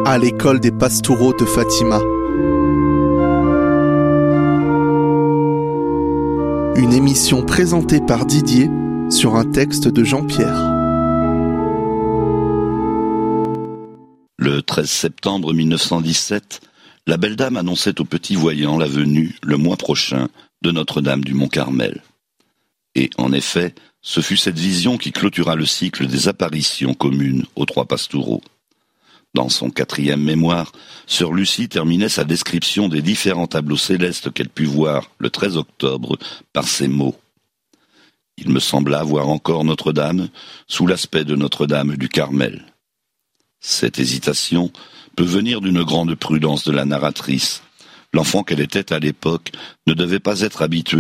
à l'école des Pastoureaux de Fatima. Une émission présentée par Didier sur un texte de Jean-Pierre. Le 13 septembre 1917, la belle dame annonçait au petit voyant la venue, le mois prochain, de Notre-Dame du Mont-Carmel. Et, en effet, ce fut cette vision qui clôtura le cycle des apparitions communes aux trois Pastoureaux. Dans son 4e mémoire, sœur Lucie terminait sa description des différents tableaux célestes qu'elle put voir le 13 octobre par ces mots. Il me sembla voir encore Notre-Dame sous l'aspect de Notre-Dame du Carmel. Cette hésitation peut venir d'une grande prudence de la narratrice. L'enfant qu'elle était à l'époque ne devait pas être habitué